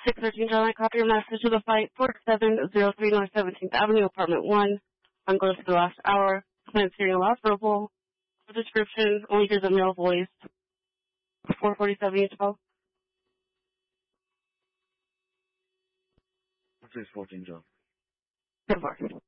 613 John, I copy your message to the fight 4703 North 17th Avenue, apartment 1. I'm going to the last hour. Client's hearing loss verbal. The description only hears a male voice. 447 each call. 614 John. 10-4.